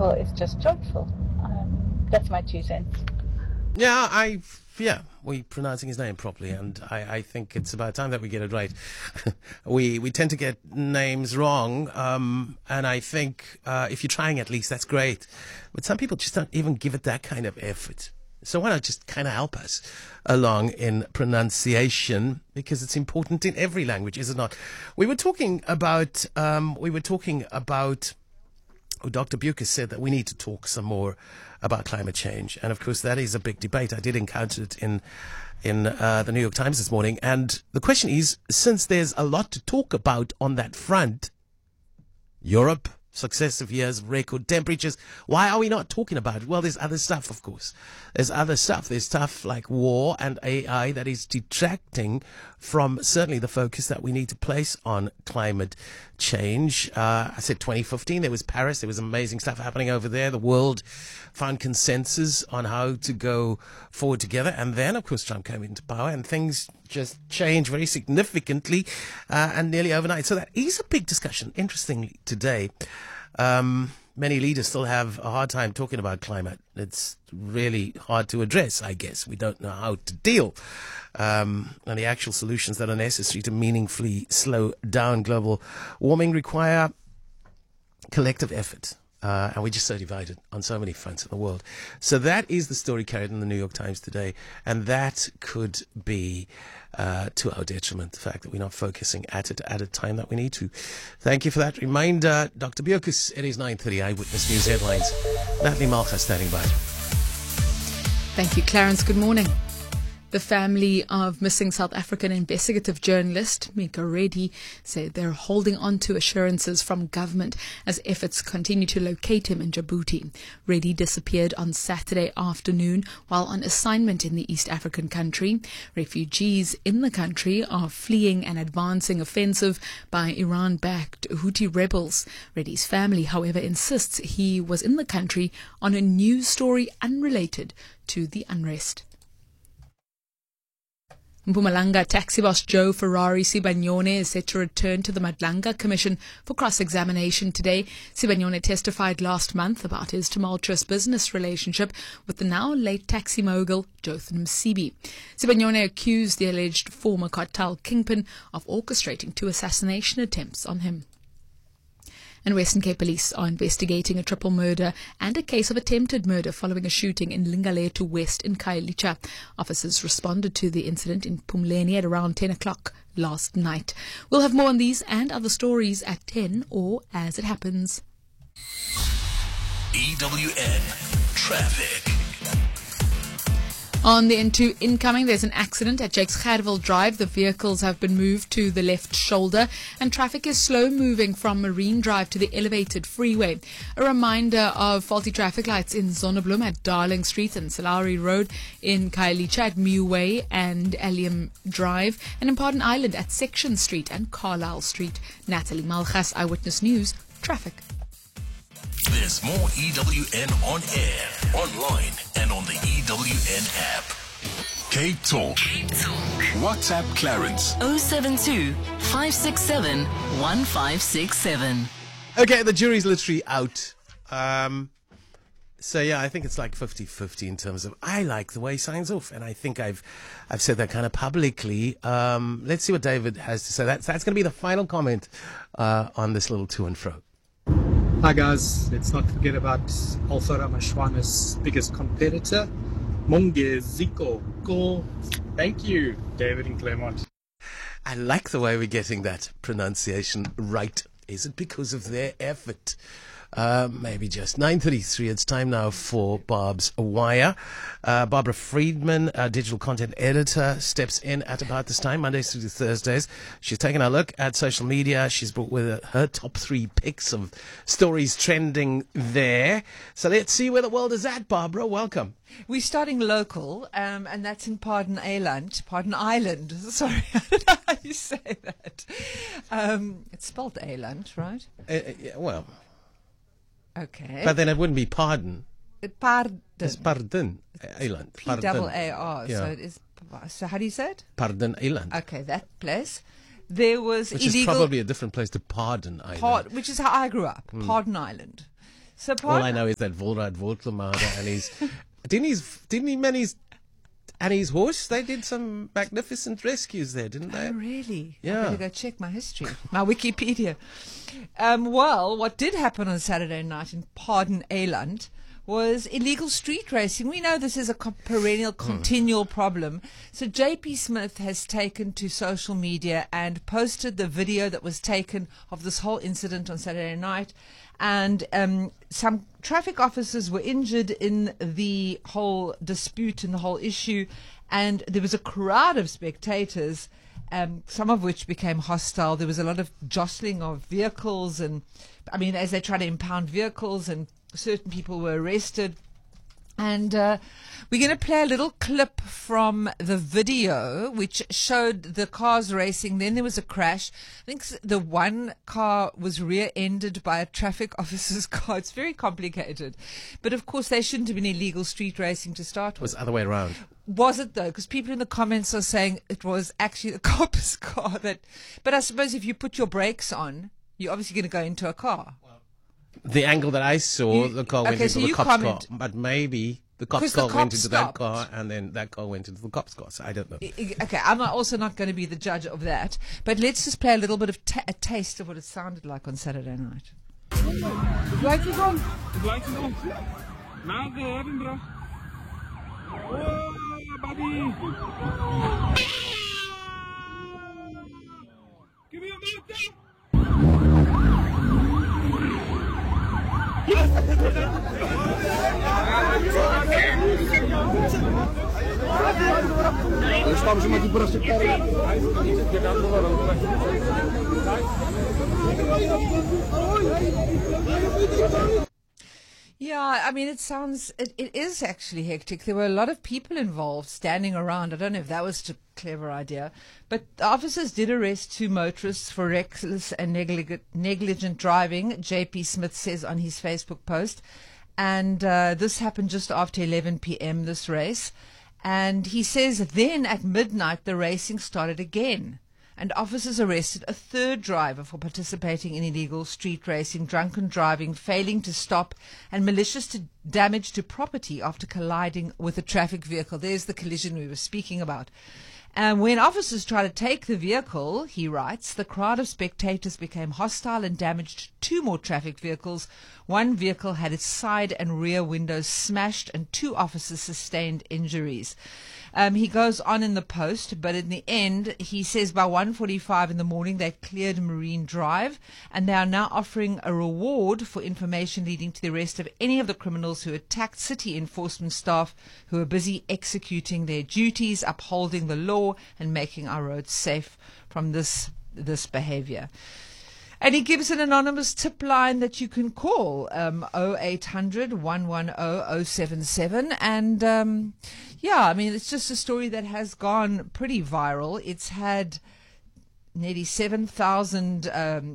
people is just joyful. That's my 2 cents. Yeah, we're pronouncing his name properly, and I think it's about time that we get it right. we tend to get names wrong, and I think if you're trying at least, that's great. But some people just don't even give it that kind of effort. So why not just kind of help us along in pronunciation, because it's important in every language, is it not? We were talking about Dr. Bucas said that we need to talk some more about climate change. And of course, that is a big debate. I did encounter it in the New York Times this morning. And the question is, since there's a lot to talk about on that front, Europe, successive years of record temperatures, why are we not talking about it? Well, there's other stuff, of course. There's other stuff. There's stuff like war and AI that is detracting from certainly the focus that we need to place on climate change. I said 2015, there was Paris. There was amazing stuff happening over there. The world found consensus on how to go forward together. And then, of course, Trump came into power and things just changed very significantly and nearly overnight. So that is a big discussion, interestingly, today. Many leaders still have a hard time talking about climate. It's really hard to address, I guess. We don't know how to deal. And the actual solutions that are necessary to meaningfully slow down global warming require collective effort. And we're just so divided on so many fronts in the world. So that is the story carried in the New York Times today. And that could be to our detriment, the fact that we're not focusing at it at a time that we need to. Thank you for that reminder, Dr. Bucas. It is 9:30 Eyewitness News Headlines. Natalie Malcha standing by. Thank you, Clarence. Good morning. The family of missing South African investigative journalist Mika Reddy said they're holding on to assurances from government as efforts continue to locate him in Djibouti. Reddy disappeared on Saturday afternoon while on assignment in the East African country. Refugees in the country are fleeing an advancing offensive by Iran-backed Houthi rebels. Reddy's family, however, insists he was in the country on a news story unrelated to the unrest. Mpumalanga taxi boss Joe Ferrari Sibanyone is set to return to the Madlanga Commission for cross-examination today. Sibanyone testified last month about his tumultuous business relationship with the now late taxi mogul Jotham Msibi. Sibanyone accused the alleged former cartel kingpin of orchestrating 2 assassination attempts on him. And Western Cape Police are investigating a triple murder and a case of attempted murder following a shooting in Lingaletu West in Khayelitsha. Officers responded to the incident in Pumleni at around 10 o'clock last night. We'll have more on these and other stories at 10 or as it happens. EWN Traffic. On the N2 incoming, there's an accident at Jakes Gerwel Drive. The vehicles have been moved to the left shoulder and traffic is slow moving from Marine Drive to the elevated freeway. A reminder of faulty traffic lights in Zonneblom at Darling Street and Salari Road, in Khayelitsha at Mew Way and Allium Drive, and in Pardon Island at Section Street and Carlisle Street. Natalie Malchas, Eyewitness News, Traffic. There's more EWN on air, online, and on the EWN app. Cape Talk. WhatsApp Clarence. 072 567 1567. Okay, the jury's literally out. So yeah, I think it's like 50-50 in terms of I like the way he signs off, and I think I've said that kind of publicly. Let's see what David has to say. That's going to be the final comment on this little to and fro. Hi guys, let's not forget about Alfa Ramashwana's biggest competitor, Mongeziko. Go. Thank you, David and Claremont. I like the way we're getting that pronunciation right. Is it because of their effort? Maybe just 9:33. It's time now for Barb's Wire. Barbara Friedman, digital content editor, steps in at about this time, Mondays through to Thursdays. She's taken a look at social media. She's brought with her top 3 picks of stories trending there. So let's see where the world is at. Barbara, welcome. We're starting local, and that's in Pardon Island. Sorry, I don't know how you say that. It's spelled Island, right? Well. Okay. But then it wouldn't be pardon. Pardon. It's pardon Island. P-double-A-R. Yeah. So it is. So how do you say it? Pardon Island. Okay, that place. There was which illegal. Which is probably a different place to Pardon Island. Which is how I grew up. Pardon Island. So All I know is that Volrad Volklemade and didn't he man his horse, they did some magnificent rescues there, didn't they? Oh, really? Yeah. I better go check my history, my Wikipedia. Well, what did happen on Saturday night in Pardon Eiland was illegal street racing. We know this is a perennial, continual problem. So JP Smith has taken to social media and posted the video that was taken of this whole incident on Saturday night. And some traffic officers were injured in the whole dispute and the whole issue. And there was a crowd of spectators, some of which became hostile. There was a lot of jostling of vehicles, and as they try to impound vehicles, and certain people were arrested. And we're going to play a little clip from the video which showed the cars racing. Then there was a crash. I think the one car was rear-ended by a traffic officer's car. It's very complicated. But of course, they shouldn't have been illegal street racing to start It was with. the other way around. Was it though? Because people in the comments are saying it was actually the cop's car. But I suppose if you put your brakes on, you're obviously going to go into a car. The angle that I saw, the car went into the cop's car. But maybe the cop's car went into that car, and then that car went into the cop's car. So I don't know. Okay, I'm also not going to be the judge of that. But let's just play a little bit of a taste of what it sounded like on Saturday night. Het lijkt het om. Het lijkt het om. Nou, oké, Edinburgh. Oh, buddy. Give me a minute. Yeah, it is actually hectic. There were a lot of people involved standing around. I don't know if that was a clever idea. But the officers did arrest 2 motorists for reckless and negligent driving, JP Smith says on his Facebook post. And this happened just after 11 p.m., this race. And he says then at midnight the racing started again. And officers arrested a 3rd driver for participating in illegal street racing, drunken driving, failing to stop, and malicious damage to property after colliding with a traffic vehicle. There's the collision we were speaking about. And when officers tried to take the vehicle, he writes, the crowd of spectators became hostile and damaged 2 more traffic vehicles. 1 vehicle had its side and rear windows smashed, and 2 officers sustained injuries. He goes on in the post, but in the end, he says by 1:45 in the morning, they cleared Marine Drive, and they are now offering a reward for information leading to the arrest of any of the criminals who attacked city enforcement staff who are busy executing their duties, upholding the law, and making our roads safe from this behavior. And he gives an anonymous tip line that you can call 0800 110 077. And it's just a story that has gone pretty viral. It's had nearly 7,000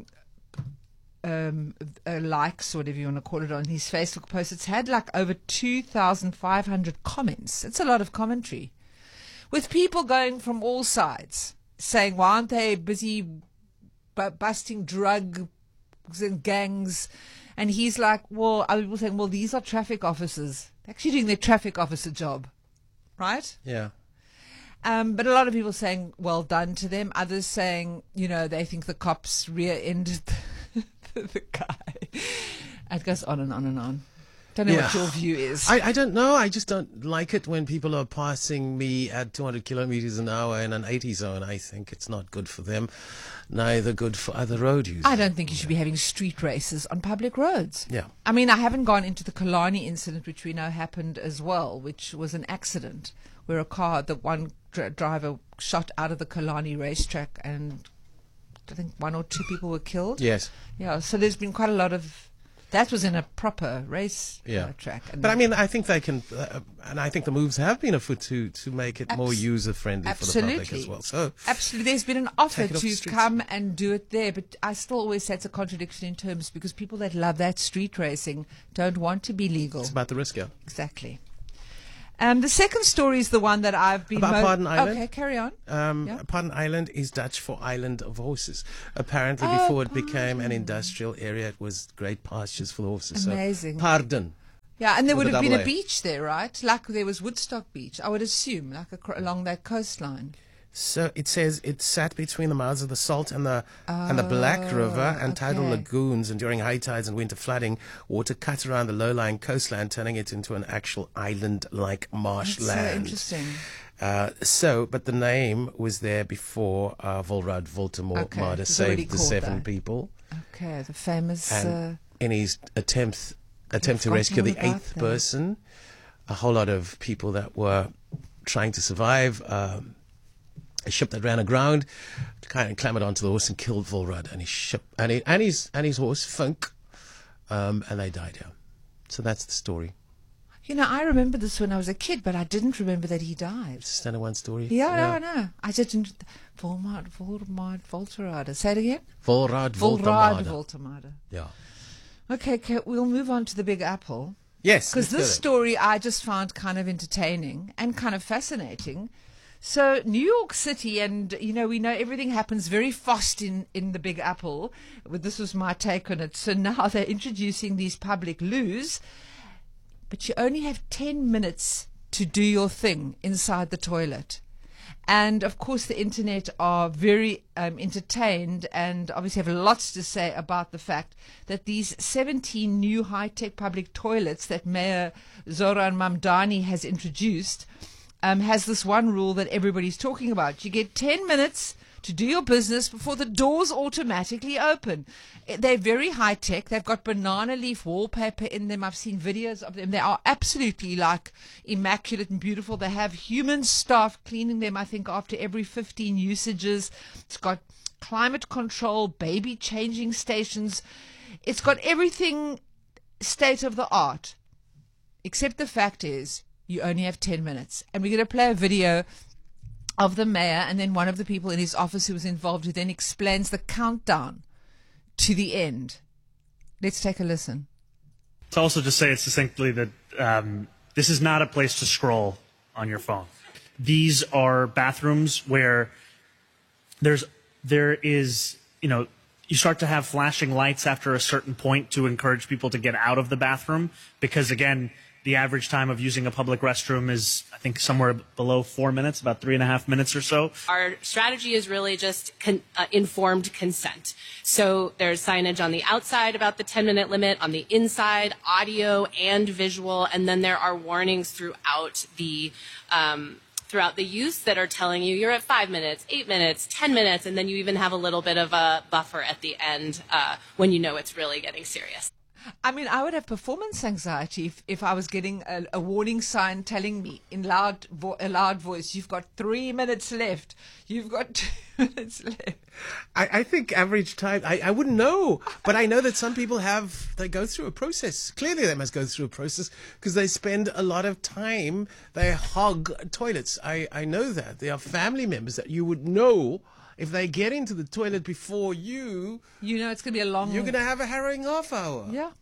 likes, whatever you want to call it, on his Facebook post. It's had like over 2,500 comments. It's a lot of commentary, with people going from all sides saying, why aren't they busy busting drugs and gangs? And he's like, well, other people saying, well, these are traffic officers. They're actually doing their traffic officer job, right? Yeah. But a lot of people saying, well done to them. Others saying, they think the cops rear-ended the guy. It goes on and on and on. Don't know what your view is. I don't know. I just don't like it when people are passing me at 200 kilometers an hour in an 80 zone. I think it's not good for them, neither good for other road users. I don't think you should be having street races on public roads. Yeah. I haven't gone into the Kalani incident, which we know happened as well, which was an accident where one driver shot out of the Kalani racetrack, and I think 1 or 2 people were killed. Yes. Yeah, so there's been quite a lot of... That was in a proper race track. And but I think they can, and I think the moves have been afoot to make it more user-friendly for the public as well. So absolutely. There's been an offer take it off the to streets. come and do it there, but I still always say it's a contradiction in terms, because people that love that street racing don't want to be legal. It's about the risk, yeah. Exactly. The second story is the one that I've been... About Pardon Island? Okay, carry on. Yeah. Pardon Island is Dutch for island of horses. Apparently, before it became an industrial area, it was great pastures for the horses. Amazing. So, Pardon. Yeah, and there With would a have been double a A. beach there, right? Like there was Woodstock Beach, I would assume, like along that coastline. So it says it sat between the mouths of the Salt and the Black River and tidal okay. lagoons, and during high tides and winter flooding, water cut around the low-lying coastline, turning it into an actual island-like marshland. That's so interesting. But the name was there before Volrad Voltemort Okay, Marder it's already saved the called 7 that. people. Okay, the famous... And in his attempt to forgotten rescue the all about 8th that. person, a whole lot of people that were trying to survive, a ship that ran aground kind of clambered onto the horse and killed Volrad and his ship and his horse Funk, and they died here. So that's the story. I remember this when I was a kid, but I didn't remember that he died. It's a standard one story. Yeah, no. I didn't... Volmard Volterade. Say it again? Volrad Volrad Voltemade. Voltemade. Yeah. Okay, we'll move on to the Big Apple. Yes. Because let's this go story I just found kind of entertaining and kind of fascinating. So New York City, and we know everything happens very fast in the Big Apple. Well, this was my take on it. So now they're introducing these public loos, but you only have 10 minutes to do your thing inside the toilet. And of course, the internet are very entertained and obviously have lots to say about the fact that these 17 new high-tech public toilets that Mayor Zoran Mamdani has introduced has this one rule that everybody's talking about. You get 10 minutes to do your business before the doors automatically open. They're very high tech. They've got banana leaf wallpaper in them. I've seen videos of them. They are absolutely like immaculate and beautiful. They have human staff cleaning them, I think, after every 15 usages. It's got climate control, baby changing stations. It's got everything state of the art, except the fact is you only have 10 minutes. And we're going to play a video of the mayor and then one of the people in his office who was involved, who then explains the countdown to the end. Let's take a listen. To also just say it succinctly that this is not a place to scroll on your phone. These are bathrooms where there is, you start to have flashing lights after a certain point to encourage people to get out of the bathroom because, again, the average time of using a public restroom is, I think, somewhere below 4 minutes, about 3.5 minutes or so. Our strategy is really just informed consent. So there's signage on the outside about the 10-minute limit, on the inside, audio and visual, and then there are warnings throughout the use that are telling you you're at 5 minutes, 8 minutes, 10 minutes, and then you even have a little bit of a buffer at the end when you know it's really getting serious. I mean, I would have performance anxiety if I was getting a warning sign telling me in a loud voice, you've got 3 minutes left. You've got 2 minutes left. I think average time, I wouldn't know, but I know that some people they go through a process. Clearly they must go through a process because they spend a lot of time, they hog toilets. I know that. There are family members that you would know. If they get into the toilet before you... it's going to be a long... You're going to have a harrowing half hour. Yeah.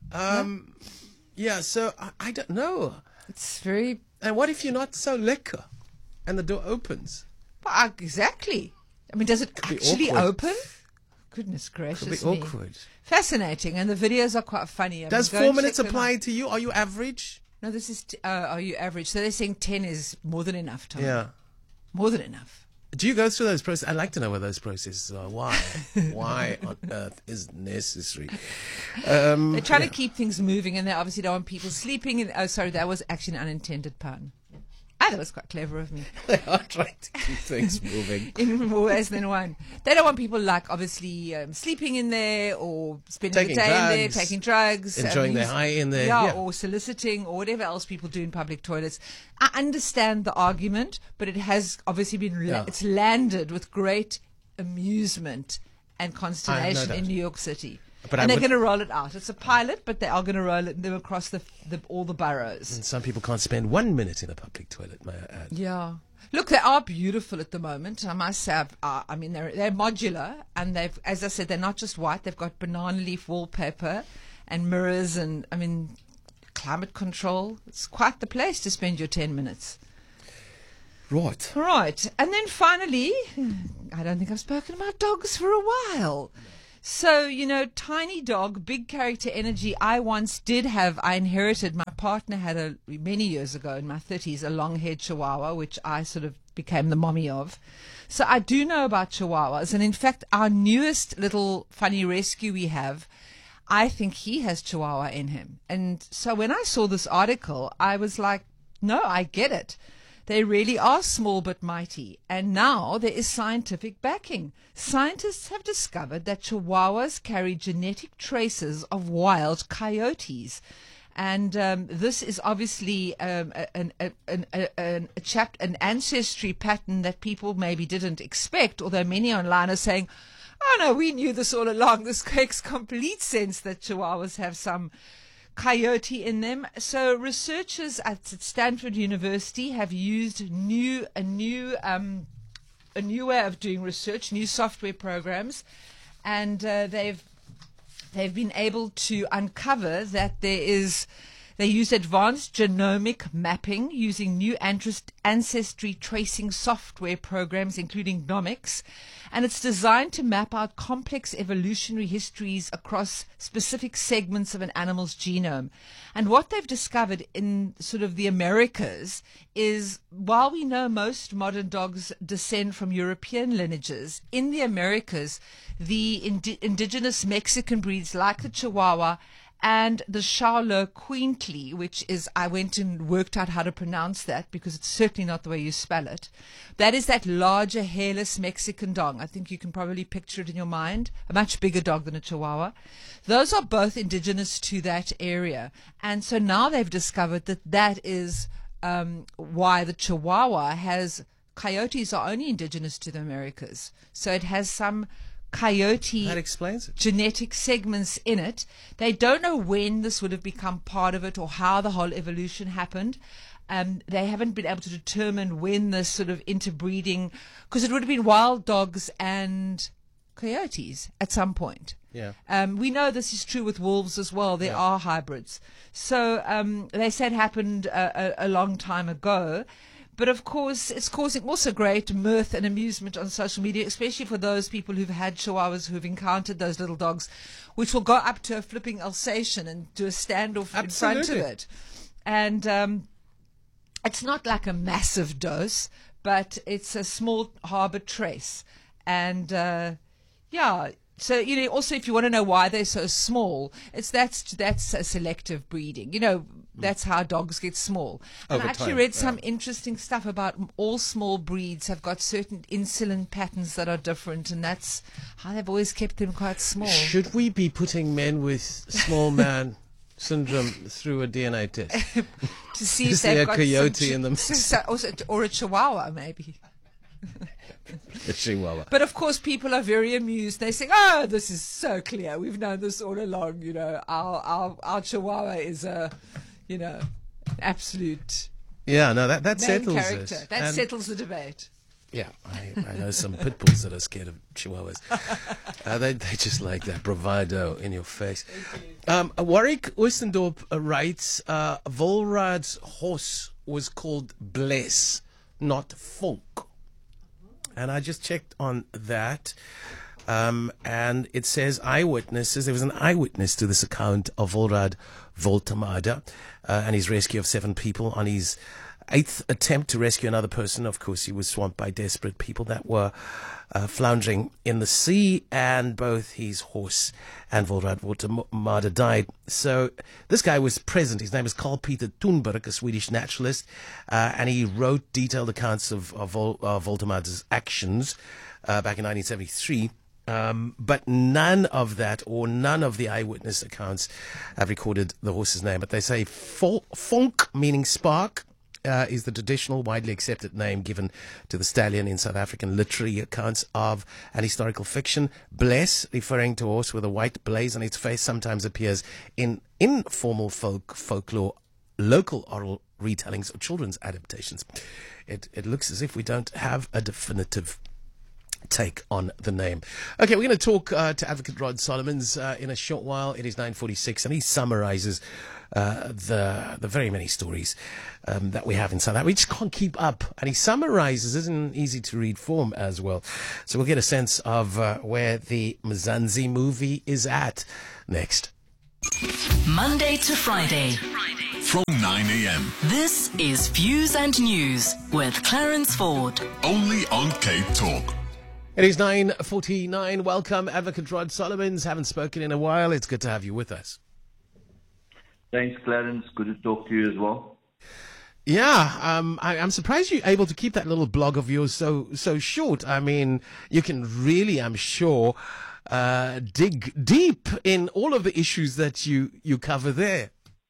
So I don't know. It's very... And what if you're not so lekker and the door opens? Well, exactly. I mean, does it actually open? Goodness gracious Could be awkward. Fascinating. And the videos are quite funny. Does 4 minutes apply to you? Are you average? No, this is... are you average? So they're saying 10 is more than enough time. Yeah. More than enough. Do you go through those processes? I'd like to know what those processes are. Why? Why on earth is it necessary? They're trying to keep things moving, and they obviously don't want people sleeping. That was actually an unintended pun. That was quite clever of me. They are trying to keep things moving. In more ways than one. They don't want people, obviously sleeping in there or spending the day in there, taking drugs. Enjoying their high in there. Yeah, or soliciting or whatever else people do in public toilets. I understand the argument, but it has obviously been it's landed with great amusement and consternation in New York City. And they're going to roll it out. It's a pilot, but they are going to roll it across all the boroughs. And some people can't spend 1 minute in a public toilet, may I add. Yeah. Look, they are beautiful at the moment. I must say, I mean, they're modular, and as I said, they're not just white. They've got banana leaf wallpaper and mirrors, and I mean, climate control. It's quite the place to spend your 10 minutes. Right. All right. And then finally, I don't think I've spoken about dogs for a while. So, tiny dog, big character energy. I inherited, my partner had many years ago in my 30s, a long-haired Chihuahua, which I sort of became the mommy of. So I do know about Chihuahuas. And in fact, our newest little funny rescue we have, I think he has Chihuahua in him. And so when I saw this article, I was like, no, I get it. They really are small but mighty. And now there is scientific backing. Scientists have discovered that Chihuahuas carry genetic traces of wild coyotes. And this is obviously an ancestry pattern that people maybe didn't expect, although many online are saying, oh no, we knew this all along. This makes complete sense that Chihuahuas have some coyote in them. So researchers at Stanford University have used a new way of doing research, new software programs, and they've been able to uncover that they use advanced genomic mapping using new ancestry tracing software programs, including Nomics, and it's designed to map out complex evolutionary histories across specific segments of an animal's genome. And what they've discovered in sort of the Americas is, while we know most modern dogs descend from European lineages, in the Americas, the indigenous Mexican breeds like the Chihuahua and the Charolais Queently, which is, I went and worked out how to pronounce that because it's certainly not the way you spell it. That is that larger, hairless Mexican dog. I think you can probably picture it in your mind. A much bigger dog than a Chihuahua. Those are both indigenous to that area. And so now they've discovered that is why the Chihuahua has, coyotes are only indigenous to the Americas. So it has some coyote that explains it. Genetic segments in it. They don't know when this would have become part of it or how the whole evolution happened. They haven't been able to determine when this sort of interbreeding, because it would have been wild dogs and coyotes at some point. Yeah. We know this is true with wolves as well. There are hybrids. So they said it happened a long time ago. But of course, it's causing also great mirth and amusement on social media, especially for those people who've had Chihuahuas, who've encountered those little dogs, which will go up to a flipping Alsatian and do a standoff in front of it. And it's not like a massive dose, but it's a small harbor trace. And so, also if you want to know why they're so small, that's a selective breeding. That's how dogs get small. And I actually read some interesting stuff about all small breeds have got certain insulin patterns that are different, and that's how they've always kept them quite small. Should we be putting men with small man syndrome through a DNA test? To see if they've got a coyote in them? Or a Chihuahua, maybe. A Chihuahua. But of course, people are very amused. They say, "Oh, this is so clear. We've known this all along. Our Chihuahua is a, absolute that settles character. it. That settles the debate." Yeah, I know some pit bulls that are scared of Chihuahuas. They just like that bravado in your face. Warwick Oostendorp writes, Volraad's horse was called Bless, not Fonk. And I just checked on that. And it says eyewitnesses. There was an eyewitness to this account of Volraad Voltemade and his rescue of 7 people on his 8th attempt to rescue another person. Of course, he was swamped by desperate people that were floundering in the sea, and both his horse and Volraad Voltemade died. So this guy was present. His name is Carl Peter Thunberg, a Swedish naturalist, and he wrote detailed accounts of Voltemade's actions back in 1973. But none of the eyewitness accounts have recorded the horse's name. But they say Fonk, meaning spark, is the traditional, widely accepted name given to the stallion in South African literary accounts of an historical fiction. Bless, referring to a horse with a white blaze on its face, sometimes appears in informal folklore, local oral retellings, or children's adaptations. It looks as if we don't have a definitive take on the name. Okay, we're going to talk to Advocate Rod Solomons in a short while. It is 9:46, and he summarizes the very many stories that we have in South Africa. We just can't keep up, and he summarizes it in easy to read form as well. So we'll get a sense of where the Mzansi movie is at next. Monday to Friday From 9 a.m. This is Views and News with Clarence Ford. Only on Cape Talk. It is 9:49. Welcome, Advocate Rod Solomons. Haven't spoken in a while. It's good to have you with us. Thanks, Clarence. Good to talk to you as well. Yeah, I'm surprised you're able to keep that little blog of yours so short. I mean, you can really, I'm sure, dig deep in all of the issues that you cover there.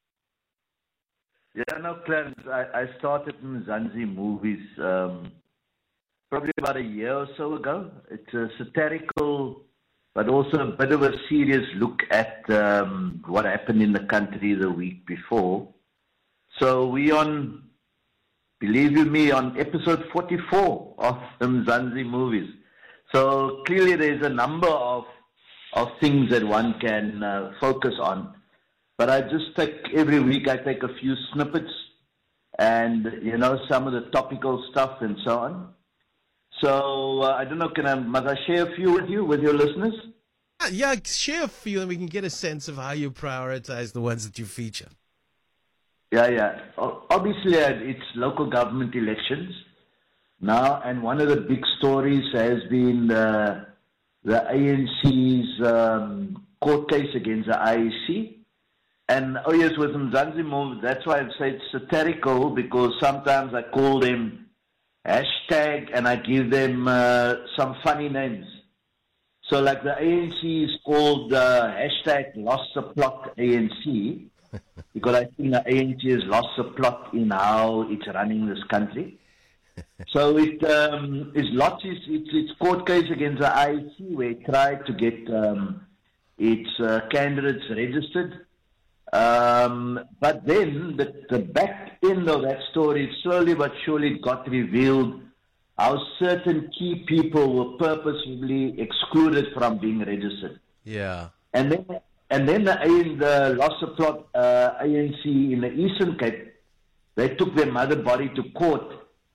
Yeah, no, Clarence, I started Mzansi Movies probably about a year or so ago. It's a satirical, but also a bit of a serious look at what happened in the country the week before. So we on, believe you me, on episode 44 of the Mzansi Movies. So clearly there's a number of things that one can focus on. But I just every week I take a few snippets and, some of the topical stuff and so on. So I don't know, must I share a few with you, with your listeners? Yeah, share a few and we can get a sense of how you prioritize the ones that you feature. Yeah. Obviously, it's local government elections now, and one of the big stories has been the ANC's court case against the IEC. And, yes, with Mzansi Movies, that's why I say it's satirical, because sometimes I call them hashtag and I give them some funny names. So like the ANC is called hashtag lost the plot ANC, because I think the ANC has lost the plot in how it's running this country. So it's court case against the IEC, where it tried to get its candidates registered. But then the back end of that story, slowly but surely got revealed how certain key people were purposefully excluded from being registered. Yeah. And then the loss of plot ANC in the Eastern Cape, they took their mother body to court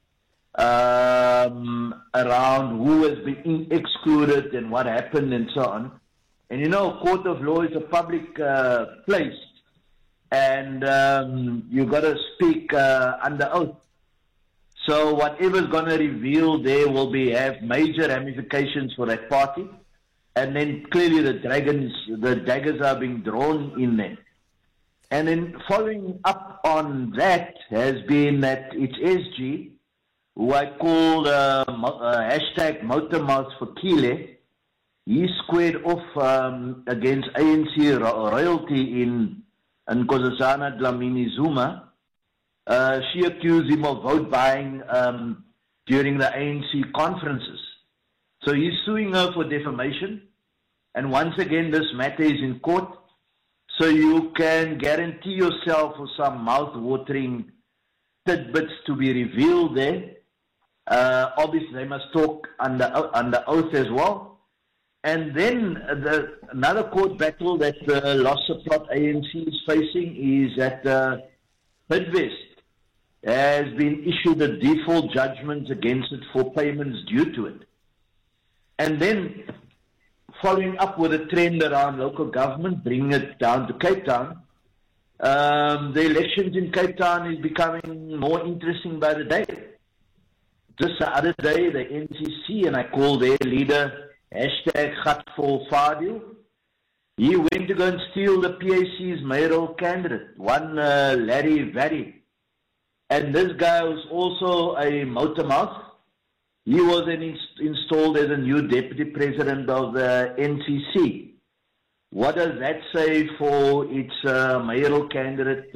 around who has been excluded and what happened and so on. And court of law is a public place. And you got to speak under oath. So whatever's going to reveal there will have major ramifications for that party. And then clearly the daggers are being drawn in there. And then following up on that has been that it's SG, who I called hashtag Motormouth for Kile. He squared off against ANC royalty in Nkosazana Dlamini Zuma. She accused him of vote buying during the ANC conferences. So he's suing her for defamation. And once again, this matter is in court. So you can guarantee yourself for some mouth-watering tidbits to be revealed there. Obviously, they must talk under oath as well. And then another court battle that the loss of plot ANC is facing is that Bidvest has been issued a default judgment against it for payments due to it. And then following up with a trend around local government, bringing it down to Cape Town, the elections in Cape Town is becoming more interesting by the day. Just the other day, the NCC, and I call their leader hashtag Gatful Fadil, he went to go and steal the PAC's mayoral candidate, one Larry Varry. And this guy was also a motormouth. He was installed as a new deputy president of the NCC. What does that say for its mayoral candidate?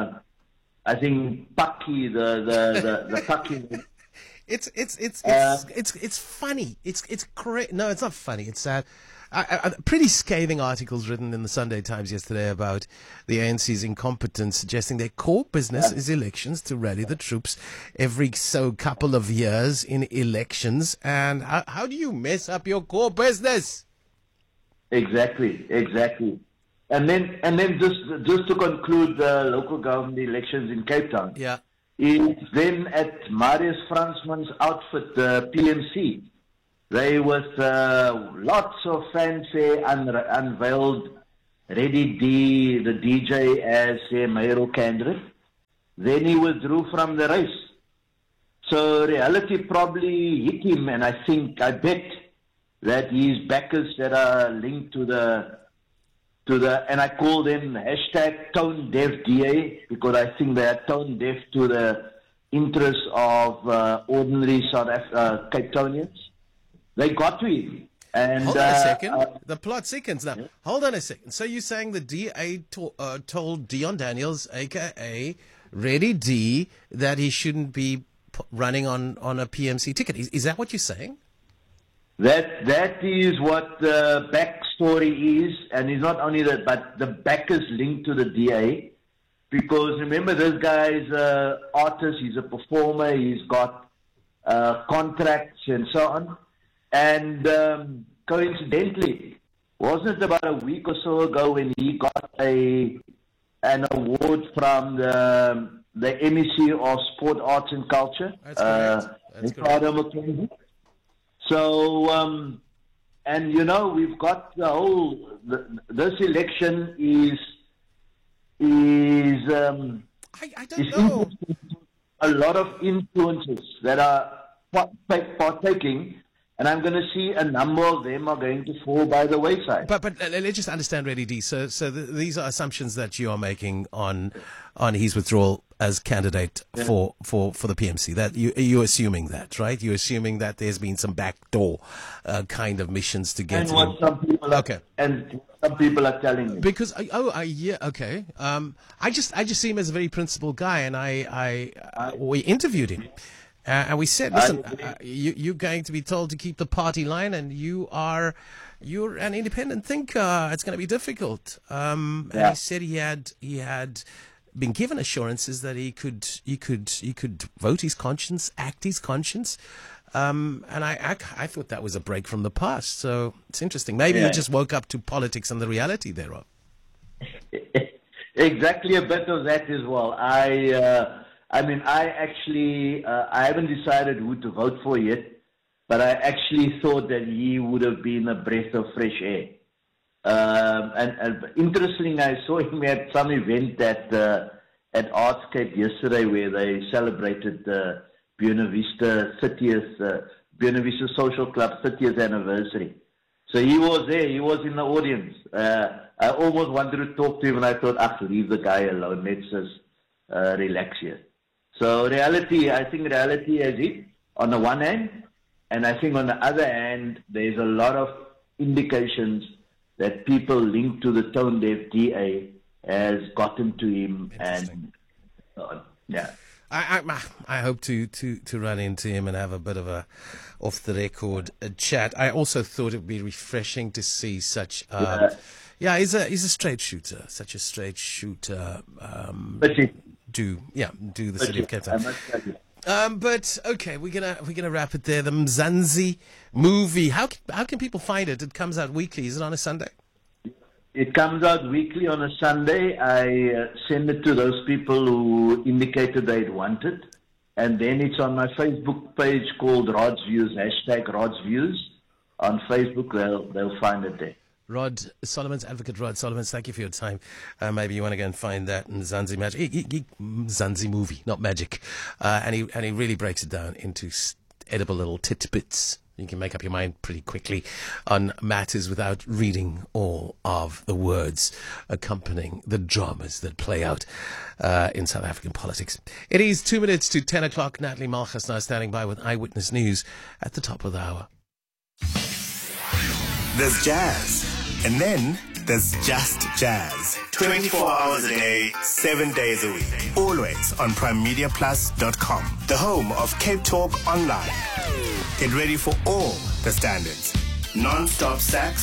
I think Paki, the Paki. It's funny. It's correct. No, it's not funny. It's sad. Pretty scathing articles written in the Sunday Times yesterday about the ANC's incompetence, suggesting their core business is elections, to rally the troops every couple of years in elections. And how do you mess up your core business? Exactly. And then just to conclude the local government elections in Cape Town. Yeah. Is then at Marius Fransman's outfit, the PMC. They with lots of fanfare unveiled Reddy D, the DJ, as a mayoral candidate. Then he withdrew from the race. So reality probably hit him, and I bet that his backers that are linked to the, and I call them hashtag tone deaf DA, because I think they are tone deaf to the interests of ordinary Cape Townians. They got to him. And, hold on a second. The plot sequence now. Yeah. Hold on a second. So you're saying the DA told Dion Daniels, a.k.a. Reddy D, that he shouldn't be running on a PMC ticket. Is that what you're saying? That is what the backstory is, and it's not only that, but the backers linked to the DA, because remember, this guy is an artist, he's a performer, he's got contracts and so on, and coincidentally, wasn't it about a week or so ago when he got an award from the MEC of Sport, Arts and Culture? That's correct. That's correct. So, and you know, we've got the whole, this election is I don't know. A lot of influences that are partaking, and I'm going to see a number of them are going to fall by the wayside. But let's just understand, Reddy D. So these are assumptions that you are making on his withdrawal as candidate for the PMC. That you're assuming that, right? You're assuming that there's been some backdoor kind of missions to get. And what some people are, and some people are telling me. Because yeah, okay. I just see him as a very principled guy, and we interviewed him. And we said, listen, you're going to be told to keep the party line, and you're an independent thinker. It's going to be difficult. And he said he had been given assurances that he could vote his conscience, act his conscience. And I thought that was a break from the past. So it's interesting. Maybe he just woke up to politics and the reality thereof. Exactly, a bit of that as well. I mean, I haven't decided who to vote for yet, but I actually thought that he would have been a breath of fresh air. And interestingly, I saw him at some event at Artscape yesterday, where they celebrated the Buena Vista Social Club 30th anniversary. So he was there. He was in the audience. I almost wanted to talk to him, and I thought, leave the guy alone. Let's just relax here. So I think reality has hit on the one hand, and I think on the other hand, there's a lot of indications that people linked to the tone deaf DA has gotten to him, and yeah. I hope to run into him and have a bit of a off the record chat. I also thought it would be refreshing to see such. He's a straight shooter, such a straight shooter. Do the city of Cape Town. But okay, we're gonna wrap it there. The Mzansi movie. How can people find it? It comes out weekly. Is it on a Sunday? It comes out weekly on a Sunday. I send it to those people who indicated they'd want it, and then it's on my Facebook page called Rod's Views. # Rod's Views on Facebook. They'll find it there. Rod Solomons, Advocate Rod Solomons, thank you for your time. Maybe you want to go and find that in Mzansi Magic, Mzansi movie, not magic. And he really breaks it down into edible little tidbits. You can make up your mind pretty quickly on matters without reading all of the words accompanying the dramas that play out in South African politics. It is 2 minutes to 10 o'clock. Natalie Malchus now standing by with Eyewitness News at the top of the hour. There's jazz. And then there's just jazz. 24 hours a day, 7 days a week. Always on PrimeMediaPlus.com, the home of Cape Talk Online. Get ready for all the standards. Non-stop sax,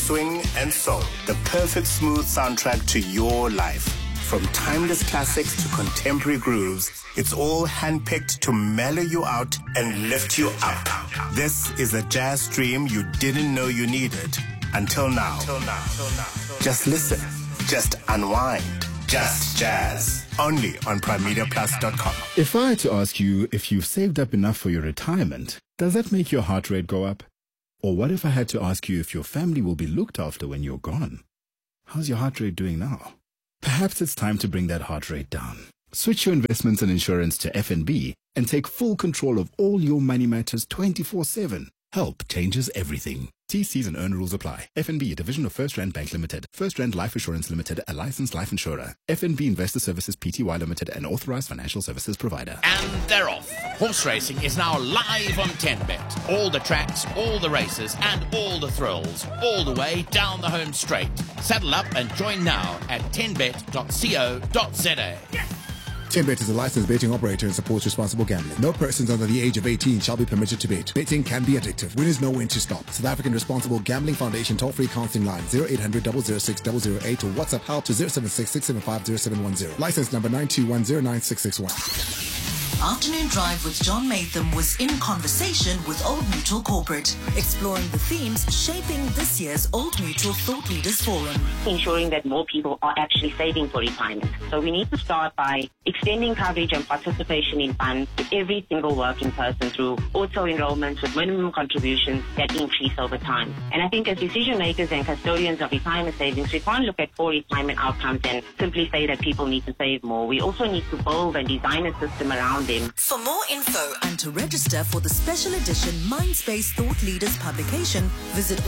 swing, and soul. The perfect smooth soundtrack to your life. From timeless classics to contemporary grooves, it's all handpicked to mellow you out and lift you up. This is a jazz stream you didn't know you needed until now. Just listen. Just unwind. Just jazz. Only on PrimeMediaPlus.com. If I had to ask you if you've saved up enough for your retirement, does that make your heart rate go up? Or what if I had to ask you if your family will be looked after when you're gone? How's your heart rate doing now? Perhaps it's time to bring that heart rate down. Switch your investments and insurance to FNB and take full control of all your money matters 24/7. Help changes everything. TCs and earn rules apply. FNB, a division of First Rand Bank Limited. First Rand Life Assurance Limited, a licensed life insurer. FNB Investor Services Pty Limited, an authorized financial services provider. And they're off. Horse racing is now live on 10Bet. All the tracks, all the races, and all the thrills, all the way down the home straight. Saddle up and join now at 10bet.co.za. 10Bet is a licensed betting operator and supports responsible gambling. No persons under the age of 18 shall be permitted to bet. Betting can be addictive. Winners know when to stop. South African Responsible Gambling Foundation toll-free counseling line 0800 006 008 or WhatsApp help to 076 675 0710. License number 921096661. Afternoon Drive with John Matham was in conversation with Old Mutual Corporate, exploring the themes shaping this year's Old Mutual Thought Leaders Forum. Ensuring that more people are actually saving for retirement. So we need to start by extending coverage and participation in funds to every single working person through auto-enrollments with minimum contributions that increase over time. And I think as decision makers and custodians of retirement savings, we can't look at poor retirement outcomes and simply say that people need to save more. We also need to build and design a system around them. For more info and to register for the special edition Mindspace Thought Leaders publication, visit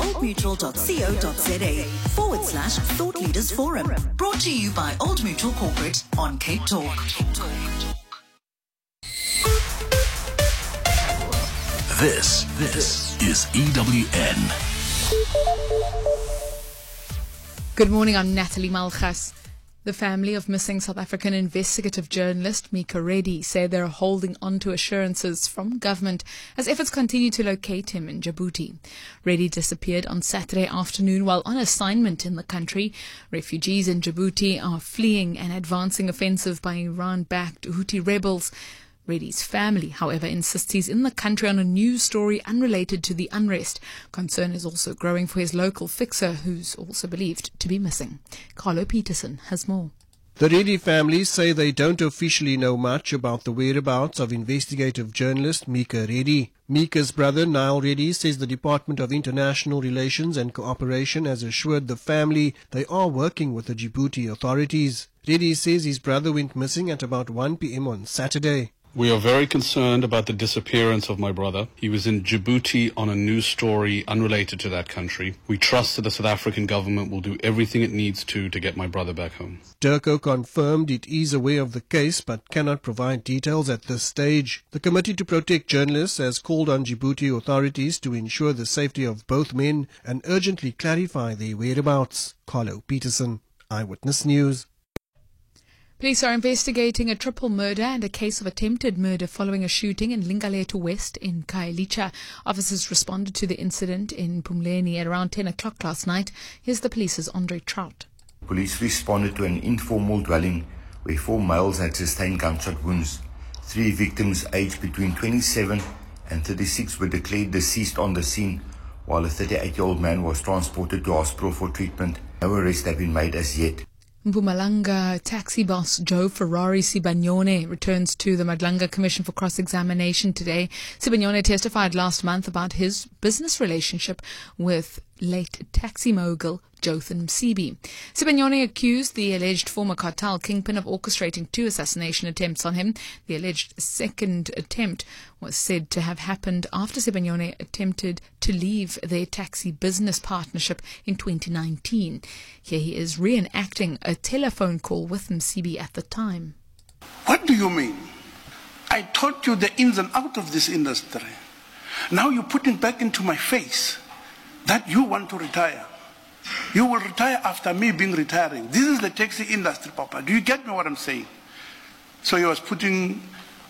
oldmutual.co.za/Thought Leaders Forum. Brought to you by Old Mutual Corporate on Cape Talk. This is EWN. Good morning, I'm Natalie Malchas. The family of missing South African investigative journalist Mika Reddy say they're holding on to assurances from government as efforts continue to locate him in Djibouti. Reddy disappeared on Saturday afternoon while on assignment in the country. Refugees in Djibouti are fleeing an advancing offensive by Iran-backed Houthi rebels. Reddy's family, however, insists he's in the country on a news story unrelated to the unrest. Concern is also growing for his local fixer, who's also believed to be missing. Carlo Peterson has more. The Reddy family say they don't officially know much about the whereabouts of investigative journalist Mika Reddy. Mika's brother, Niall Reddy, says the Department of International Relations and Cooperation has assured the family they are working with the Djibouti authorities. Reddy says his brother went missing at about 1 p.m. on Saturday. We are very concerned about the disappearance of my brother. He was in Djibouti on a news story unrelated to that country. We trust that the South African government will do everything it needs to get my brother back home. Durko confirmed it is aware of the case but cannot provide details at this stage. The Committee to Protect Journalists has called on Djibouti authorities to ensure the safety of both men and urgently clarify their whereabouts. Carlo Peterson, Eyewitness News. Police are investigating a triple murder and a case of attempted murder following a shooting in Lingaleto West in Khayelitsha. Officers responded to the incident in Pumleni at around 10 o'clock last night. Here's the police's Andre Trout. Police responded to an informal dwelling where 4 males had sustained gunshot wounds. 3 victims aged between 27 and 36 were declared deceased on the scene, while a 38-year-old man was transported to hospital for treatment. No arrests have been made as yet. Mpumalanga taxi boss Joe Ferrari Sibanyone returns to the Madlanga Commission for cross-examination today. Sibanyone testified last month about his business relationship with late taxi mogul Jotham Msibi. Sibanyone accused the alleged former cartel kingpin of orchestrating 2 assassination attempts on him. The alleged second attempt was said to have happened after Sibanyone attempted to leave their taxi business partnership in 2019. Here he is reenacting a telephone call with Msibi at the time. What do you mean? I taught you the ins and outs of this industry. Now you're putting back into my face that you want to retire. You will retire after me being retiring. This is the taxi industry, Papa. Do you get me what I'm saying? So he was putting,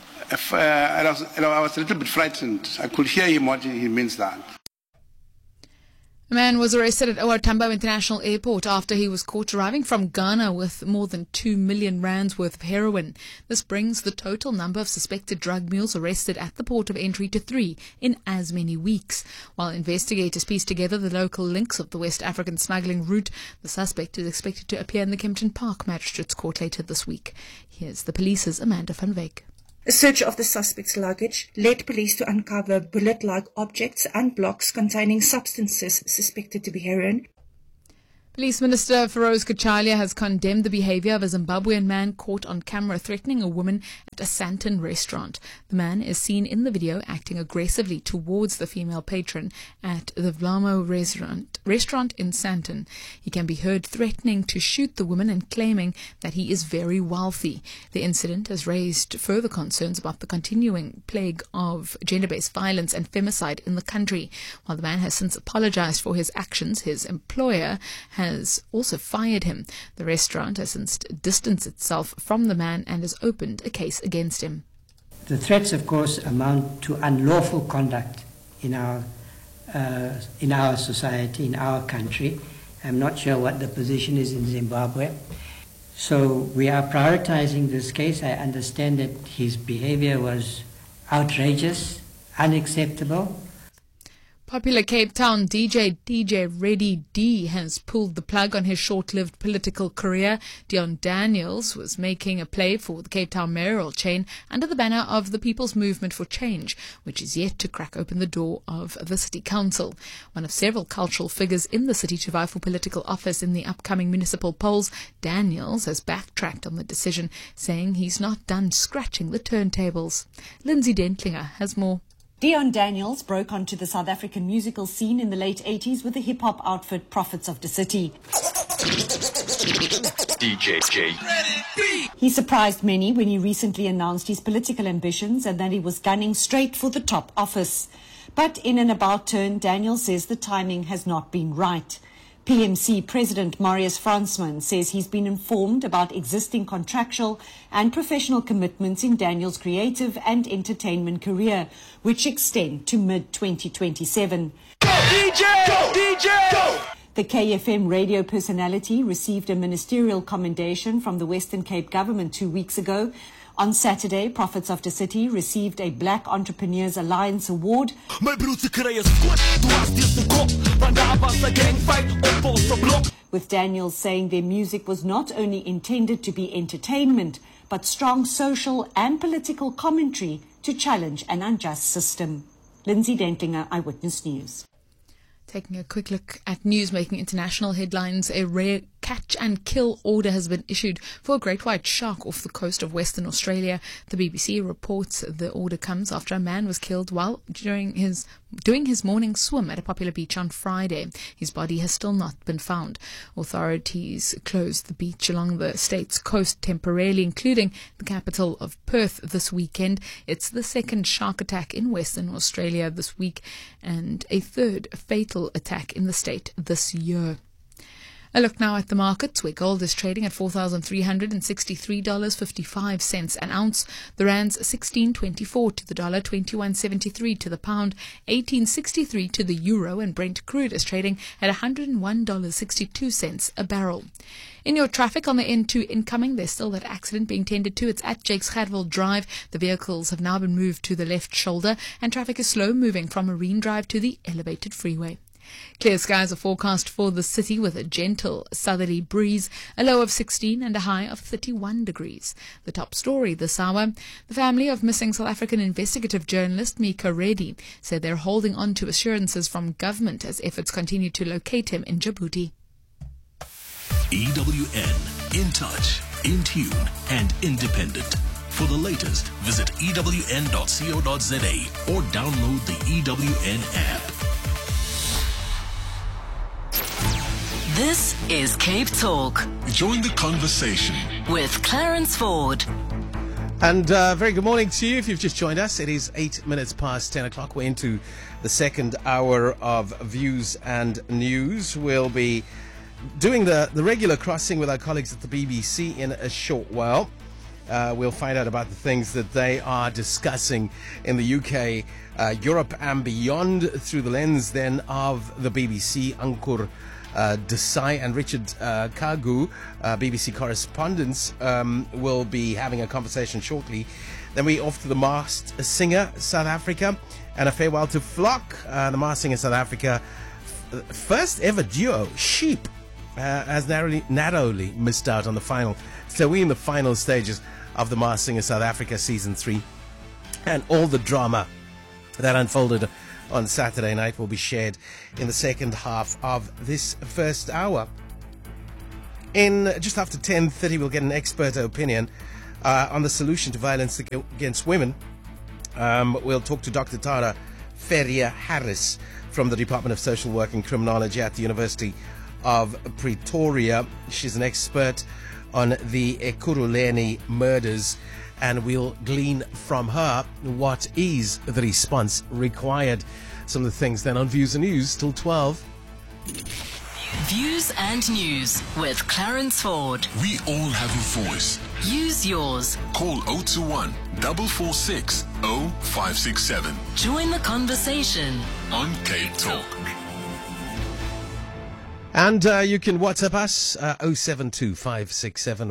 I was a little bit frightened. I could hear him what he means that. A man was arrested at OR Tambo International Airport after he was caught arriving from Ghana with more than 2 million rands worth of heroin. This brings the total number of suspected drug mules arrested at the port of entry to 3 in as many weeks. While investigators piece together the local links of the West African smuggling route, the suspect is expected to appear in the Kempton Park Magistrates Court later this week. Here's the police's Amanda van Wyk. A search of the suspect's luggage led police to uncover bullet-like objects and blocks containing substances suspected to be heroin. Police Minister Feroz Kachalia has condemned the behavior of a Zimbabwean man caught on camera threatening a woman at a Sandton restaurant. The man is seen in the video acting aggressively towards the female patron at the Vlamo restaurant in Sandton. He can be heard threatening to shoot the woman and claiming that he is very wealthy. The incident has raised further concerns about the continuing plague of gender-based violence and femicide in the country. While the man has since apologized for his actions, his employer has also fired him. The restaurant has since distanced itself from the man and has opened a case against him. The threats, of course, amount to unlawful conduct in our society, in our country. I'm not sure what the position is in Zimbabwe. So we are prioritizing this case. I understand that his behavior was outrageous, unacceptable. Popular Cape Town DJ Reddy D has pulled the plug on his short-lived political career. Dion Daniels was making a play for the Cape Town mayoral chain under the banner of the People's Movement for Change, which is yet to crack open the door of the city council. One of several cultural figures in the city to vie for political office in the upcoming municipal polls, Daniels has backtracked on the decision, saying he's not done scratching the turntables. Lindsay Dentlinger has more. Dion Daniels broke onto the South African musical scene in the late 80s with the hip-hop outfit Prophets of the City. DJ J. He surprised many when he recently announced his political ambitions and that he was gunning straight for the top office. But in an about-turn, Daniels says the timing has not been right. PMC President Marius Fransman says he's been informed about existing contractual and professional commitments in Daniel's creative and entertainment career, which extend to mid-2027. Go, DJ! Go, DJ! Go! The KFM radio personality received a ministerial commendation from the Western Cape government 2 weeks ago. On Saturday, Prophets of the City received a Black Entrepreneurs Alliance Award. With Daniels saying their music was not only intended to be entertainment, but strong social and political commentary to challenge an unjust system. Lindsay Dentlinger, Eyewitness News. Taking a quick look at news making international headlines, a rare catch and kill order has been issued for a great white shark off the coast of Western Australia. The BBC reports the order comes after a man was killed while doing his morning swim at a popular beach on Friday. His body has still not been found. Authorities closed the beach along the state's coast temporarily, including the capital of Perth this weekend. It's the second shark attack in Western Australia this week and a third fatal attack in the state this year. A look now at the markets, where gold is trading at $4,363.55 an ounce. The rand's 16.24 to the dollar, 21.73 to the pound, 18.63 to the euro, and Brent crude is trading at $101.62 a barrel. In your traffic on the N2 incoming, there's still that accident being tended to. It's at Jakes Gerwel Drive. The vehicles have now been moved to the left shoulder, and traffic is slow moving from Marine Drive to the elevated freeway. Clear skies are forecast for the city with a gentle southerly breeze, a low of 16 and a high of 31 degrees. The top story this hour, the family of missing South African investigative journalist Mika Reddy said they're holding on to assurances from government as efforts continue to locate him in Djibouti. EWN, in touch, in tune and independent. For the latest, visit ewn.co.za or download the EWN app. This is Cape Talk. Join the conversation with Clarence Ford. And very good morning to you if you've just joined us. It is 8 minutes past 10 o'clock. We're into the second hour of Views and News. We'll be doing the regular crossing with our colleagues at the BBC in a short while. We'll find out about the things that they are discussing in the UK, Europe and beyond through the lens then of the BBC. Ankur Desai and Richard Kagu, BBC correspondents, will be having a conversation shortly. Then we off to the Masked Singer South Africa and a farewell to Flock, the Masked Singer South Africa first ever duo, Sheep, has narrowly missed out on the final. So we're in the final stages of the Masked Singer South Africa Season 3. And all the drama that unfolded on Saturday night will be shared in the second half of this first hour. In just after 10:30, we'll get an expert opinion on the solution to violence against women. We'll talk to Dr. Tara Ferrier-Harris from the Department of Social Work and Criminology at the University of Pretoria. She's an expert on the Ekurhuleni murders, and we'll glean from her what is the response required. Some of the things then on Views and News till 12. Views and News with Clarence Ford. We all have a voice. Use yours. Call 021 446 0567. Join the conversation on Cape Talk. And you can WhatsApp us, 072 567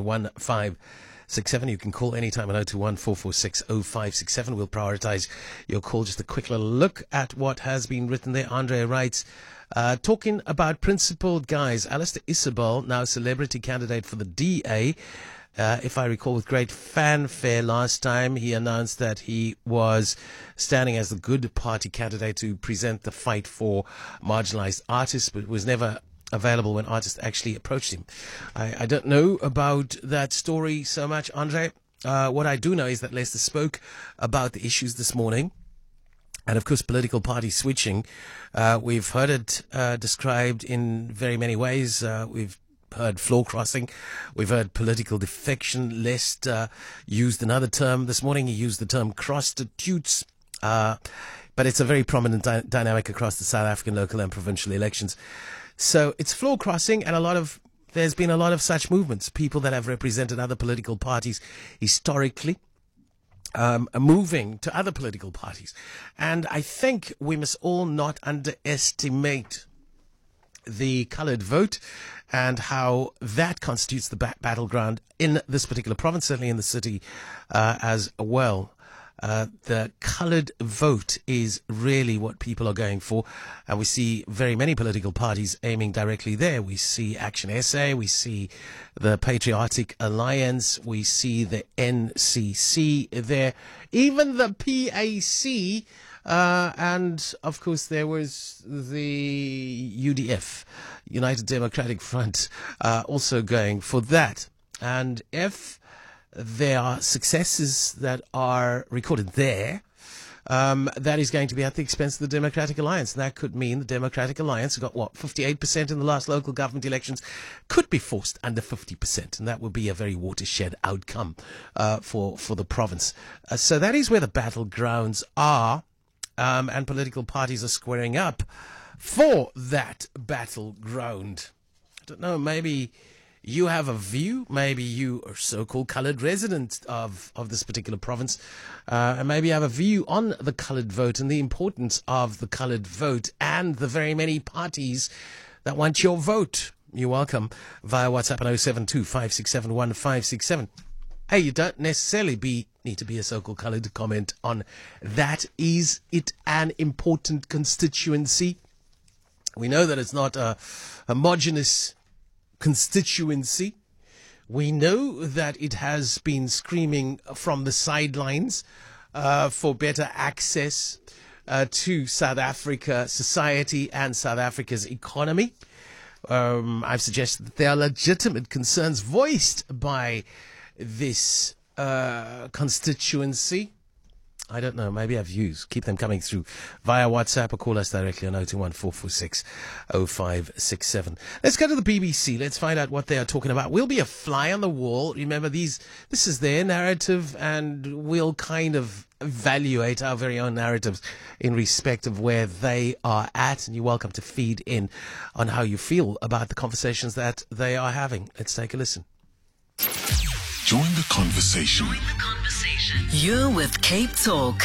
1567. You can call anytime on 021 446 0567. We'll prioritize your call. Just a quick little look at what has been written there. Andre writes, talking about principled guys, Alistair Isabel, now celebrity candidate for the DA. If I recall, with great fanfare last time, he announced that he was standing as the Good Party candidate to present the fight for marginalized artists, but was never available when artists actually approached him. I don't know about that story so much, Andre. What I do know is that Lester spoke about the issues this morning. And of course, political party switching. We've heard it described in very many ways. We've heard floor crossing. We've heard political defection. Lester used another term this morning. He used the term prostitutes. But it's a very prominent dynamic across the South African local and provincial elections. So it's floor crossing, and there's been a lot of such movements. People that have represented other political parties historically, moving to other political parties. And I think we must all not underestimate the coloured vote and how that constitutes the battleground in this particular province, certainly in the city as well. The coloured vote is really what people are going for, and we see very many political parties aiming directly there. We see Action SA, we see the Patriotic Alliance, we see the NCC there, even the PAC, and of course there was the UDF, United Democratic Front, also going for that. And if there are successes that are recorded there, that is going to be at the expense of the Democratic Alliance. And that could mean the Democratic Alliance, who got, 58% in the last local government elections, could be forced under 50%. And that would be a very watershed outcome for the province. So that is where the battlegrounds are, and political parties are squaring up for that battleground. I don't know, maybe you have a view, maybe you are so-called coloured resident of this particular province, and maybe you have a view on the coloured vote and the importance of the coloured vote and the very many parties that want your vote. You're welcome via WhatsApp at 072 567 1567. Hey, you don't necessarily need to be a so-called coloured to comment on that. Is it an important constituency? We know that it's not a homogenous constituency. We know that it has been screaming from the sidelines for better access to South Africa society and South Africa's economy. I've suggested that there are legitimate concerns voiced by this constituency. I don't know, maybe I have views. Keep them coming through via WhatsApp or call us directly on 021 446 0567. Let's go to the BBC. Let's find out what they are talking about. We'll be a fly on the wall. Remember, this is their narrative, and we'll kind of evaluate our very own narratives in respect of where they are at. And you're welcome to feed in on how you feel about the conversations that they are having. Let's take a listen. Join the conversation. You're with Cape Talk.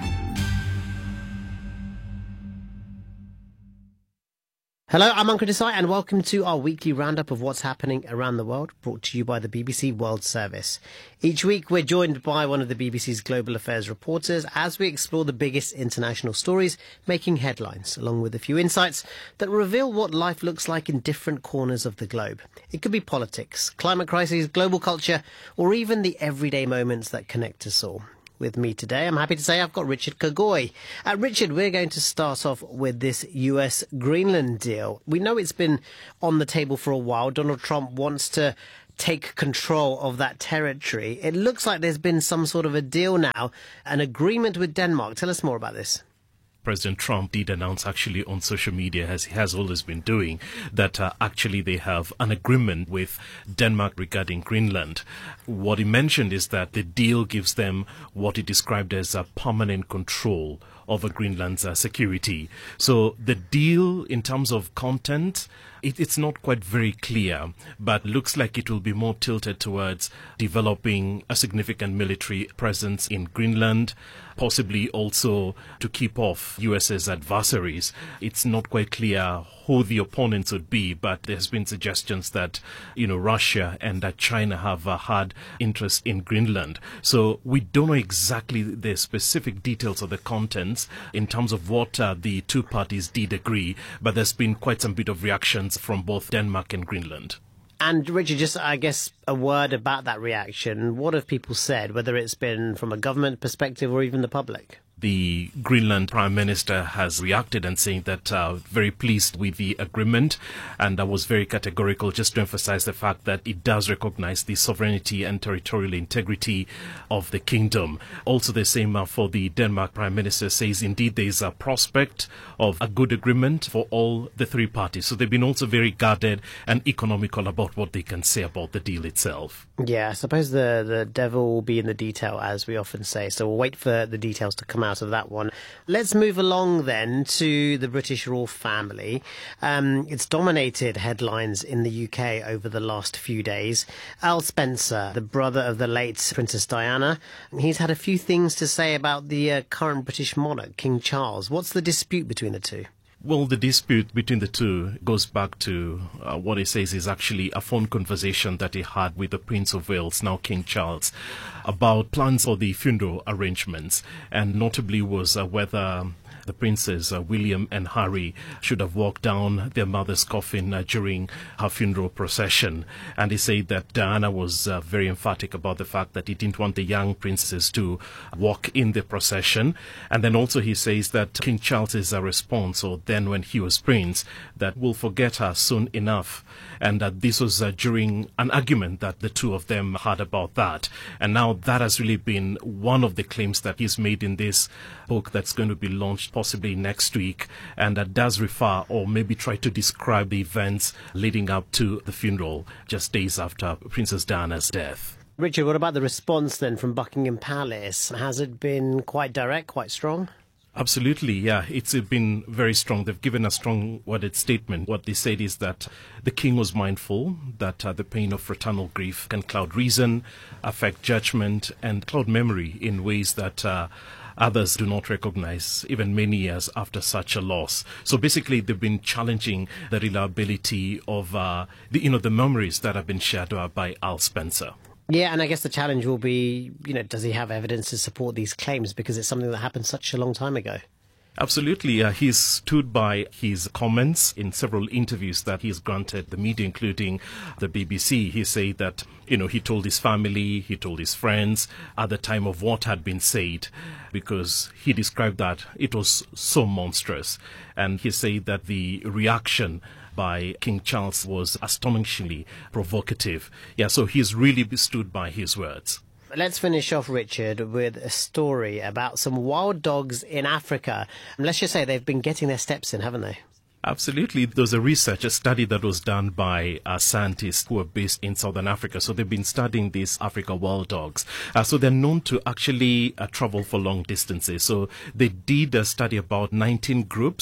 Hello, I'm Uncle Desai and welcome to our weekly roundup of what's happening around the world, brought to you by the BBC World Service. Each week we're joined by one of the BBC's global affairs reporters as we explore the biggest international stories making headlines, along with a few insights that reveal what life looks like in different corners of the globe. It could be politics, climate crises, global culture, or even the everyday moments that connect us all. With me today, I'm happy to say I've got Richard Kagoi. Richard, we're going to start off with this US-Greenland deal. We know it's been on the table for a while. Donald Trump wants to take control of that territory. It looks like there's been some sort of a deal now, an agreement with Denmark. Tell us more about this. President Trump did announce actually on social media, as he has always been doing, that actually they have an agreement with Denmark regarding Greenland. What he mentioned is that the deal gives them what he described as a permanent control over Greenland's security. So the deal in terms of content, it's not quite very clear, but looks like it will be more tilted towards developing a significant military presence in Greenland, possibly also to keep off US's adversaries. It's not quite clear who the opponents would be, but there's been suggestions that, Russia and that China have had interest in Greenland. So we don't know exactly the specific details of the contents in terms of what the two parties did agree, but there's been quite some bit of reactions from both Denmark and Greenland. And Richard, just I guess a word about that reaction. What have people said, whether it's been from a government perspective or even the public? The Greenland Prime Minister has reacted and saying that very pleased with the agreement, and I was very categorical just to emphasize the fact that it does recognize the sovereignty and territorial integrity of the kingdom. Also the same for the Denmark Prime Minister, says indeed there is a prospect of a good agreement for all the three parties. So they've been also very guarded and economical about what they can say about the deal itself. Yeah, I suppose the devil will be in the detail, as we often say. So we'll wait for the details to come out of that one. Let's move along then to the British royal family. It's dominated headlines in the UK over the last few days. Al Spencer, the brother of the late Princess Diana, he's had a few things to say about the current British monarch, King Charles. What's the dispute between the two? Well, the dispute between the two goes back to what he says is actually a phone conversation that he had with the Prince of Wales, now King Charles, about plans for the funeral arrangements, and notably was whether the princes, William and Harry, should have walked down their mother's coffin during her funeral procession. And he said that Diana was very emphatic about the fact that he didn't want the young princes to walk in the procession. And then also he says that King Charles's response, or then when he was prince, that we'll forget her soon enough. And that this was during an argument that the two of them had about that. And now that has really been one of the claims that he's made in this book that's going to be launched possibly next week, and that does refer or maybe try to describe the events leading up to the funeral just days after Princess Diana's death. Richard, what about the response then from Buckingham Palace? Has it been quite direct, quite strong? Absolutely, yeah. It's been very strong. They've given a strong worded statement. What they said is that the king was mindful that the pain of fraternal grief can cloud reason, affect judgment, and cloud memory in ways that others do not recognize, even many years after such a loss. So basically, they've been challenging the reliability of the memories that have been shared by Al Spencer. Yeah, and I guess the challenge will be, does he have evidence to support these claims? Because it's something that happened such a long time ago. Absolutely. He's stood by his comments in several interviews that he's granted the media, including the BBC. He said that, he told his family, he told his friends at the time of what had been said, because he described that it was so monstrous. And he said that the reaction by King Charles was astonishingly provocative. Yeah, so he's really stood by his words. Let's finish off, Richard, with a story about some wild dogs in Africa. And let's just say they've been getting their steps in, haven't they? Absolutely. There was a study that was done by scientists who are based in Southern Africa. So they've been studying these Africa wild dogs. So they're known to actually travel for long distances. So they did a study about 19 groups,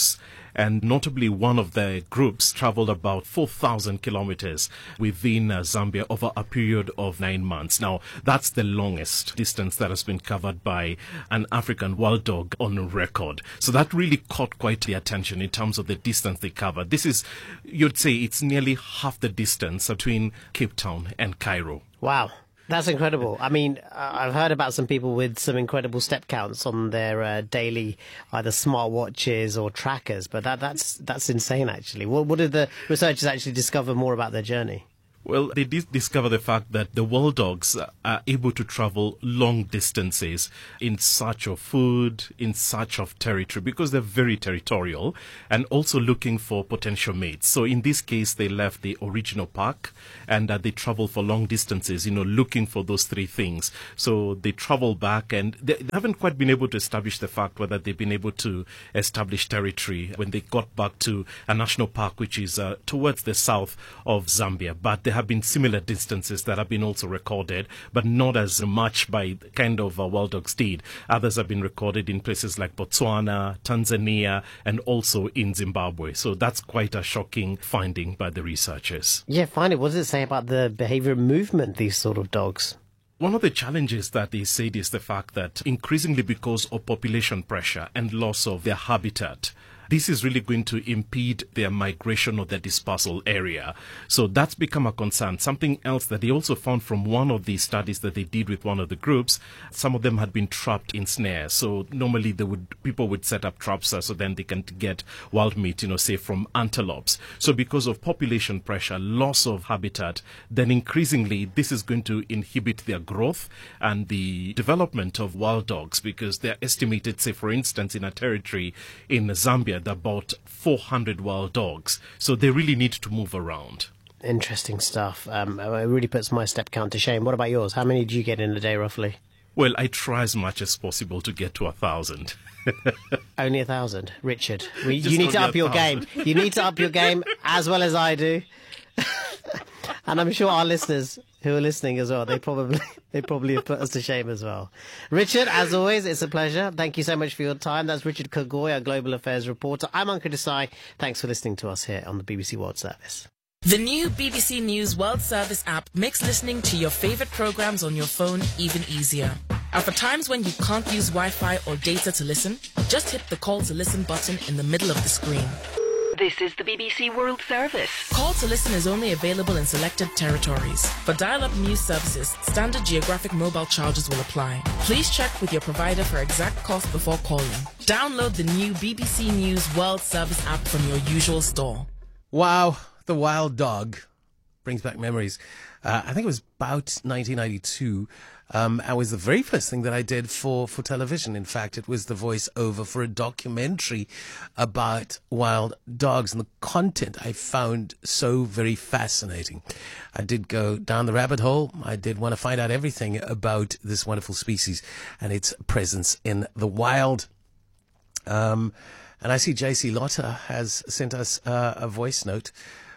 And notably, one of the groups traveled about 4,000 kilometers within Zambia over a period of 9 months. Now, that's the longest distance that has been covered by an African wild dog on record. So that really caught quite the attention in terms of the distance they covered. This is, you'd say, it's nearly half the distance between Cape Town and Cairo. Wow. That's incredible. I mean, I've heard about some people with some incredible step counts on their daily either smartwatches or trackers, but that's insane, actually. What did the researchers actually discover more about their journey? Well, they did discover the fact that the wild dogs are able to travel long distances in search of food, in search of territory, because they're very territorial, and also looking for potential mates. So in this case, they left the original pack and they travel for long distances, looking for those three things. So they travel back, and they haven't quite been able to establish the fact whether they've been able to establish territory when they got back to a national park, which is towards the south of Zambia. But there have been similar distances that have been also recorded, but not as much by the kind of wild dogs did. Others have been recorded in places like Botswana, Tanzania, and also in Zimbabwe. So that's quite a shocking finding by the researchers. Yeah, finally, what does it say about the behavior and movement, these sort of dogs? One of the challenges that they said is the fact that increasingly because of population pressure and loss of their habitat, this is really going to impede their migration or their dispersal area. So that's become a concern. Something else that they also found from one of the studies that they did with one of the groups, some of them had been trapped in snares. So normally people would set up traps so then they can get wild meat, say from antelopes. So because of population pressure, loss of habitat, then increasingly this is going to inhibit their growth and the development of wild dogs, because they're estimated, say for instance, in a territory in Zambia, about 400 wild dogs. So they really need to move around. Interesting stuff. It really puts my step count to shame. What about yours? How many do you get in a day, roughly? Well, I try as much as possible to get to 1,000. Only 1,000? Richard, you need to up your game. You need to up your game as well as I do. And I'm sure our listeners who are listening as well, they probably have put us to shame as well. Richard, as always, it's a pleasure. Thank you so much for your time. That's Richard Kagoi, our Global Affairs reporter. I'm Ankur Desai. Thanks for listening to us here on the BBC World Service. The new BBC News World Service app makes listening to your favorite programs on your phone even easier. And for times when you can't use Wi-Fi or data to listen, just hit the call to listen button in the middle of the screen. This is the BBC World Service. Call to listen is only available in selected territories. For dial-up news services, standard geographic mobile charges will apply. Please check with your provider for exact cost before calling. Download the new BBC News World Service app from your usual store. Wow, the wild dog brings back memories. I think it was about 1992. It was the very first thing that I did for television. In fact, it was the voiceover for a documentary about wild dogs, and the content I found so very fascinating. I did go down the rabbit hole. I did want to find out everything about this wonderful species and its presence in the wild. And I see JC Lotta has sent us a voice note.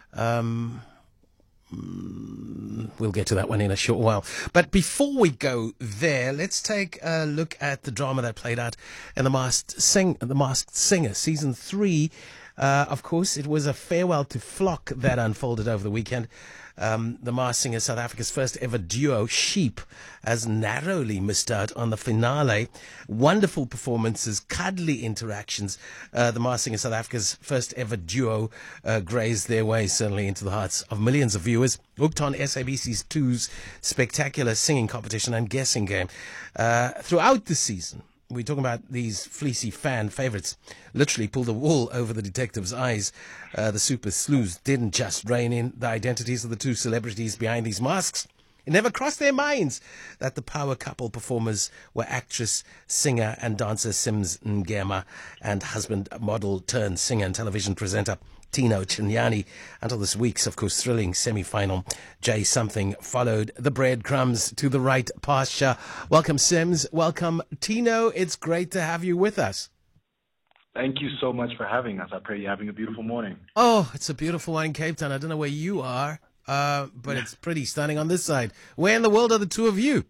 We'll get to that one in a short while. But before we go there, let's take a look at the drama that played out in The Masked Singer, Season 3. Of course, it was a farewell to Flock that unfolded over the weekend. The Masked Singer, South Africa's first ever duo, Sheep, has narrowly missed out on the finale. Wonderful performances, cuddly interactions. The Masked Singer, South Africa's first ever duo, grazed their way certainly into the hearts of millions of viewers, hooked on SABC 2's spectacular singing competition and guessing game. Throughout the season, we're talking about these fleecy fan favourites literally pulled the wool over the detectives' eyes. The super sleuths didn't just rein in the identities of the two celebrities behind these masks. It never crossed their minds that the power couple performers were actress, singer and dancer Sims Ngema and husband, model turned singer and television presenter Tino Chinyani. Until this week's, of course, thrilling semi-final, Jay Something followed the breadcrumbs to the right pasture. Welcome, Sims. Welcome, Tino. It's great to have you with us. Thank you so much for having us. I pray you're having a beautiful morning. Oh, it's a beautiful one in Cape Town. I don't know where you are, but it's pretty stunning on this side. Where in the world are the two of you?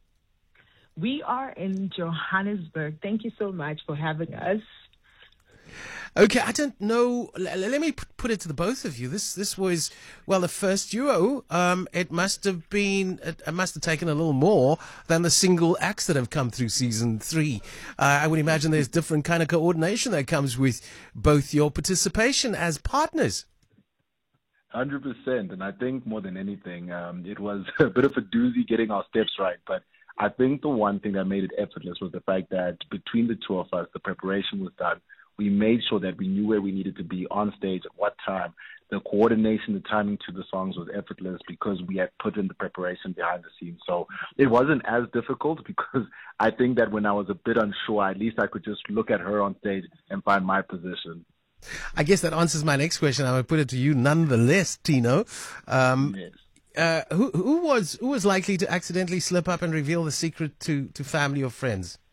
We are in Johannesburg. Thank you so much for having us. Okay, I don't know. Let me put it to the both of you. This was, well, the first duo. It must have taken a little more than the single acts that have come through season 3. I would imagine there's different kind of coordination that comes with both your participation as partners. 100%, and I think more than anything, it was a bit of a doozy getting our steps right, but I think the one thing that made it effortless was the fact that between the two of us, the preparation was done. We made sure that we knew where we needed to be on stage at what time. The coordination, the timing to the songs was effortless because we had put in the preparation behind the scenes. So it wasn't as difficult because I think that when I was a bit unsure, at least I could just look at her on stage and find my position. I guess that answers my next question. I will put it to you nonetheless, Tino. Yes. Who was likely to accidentally slip up and reveal the secret to family or friends?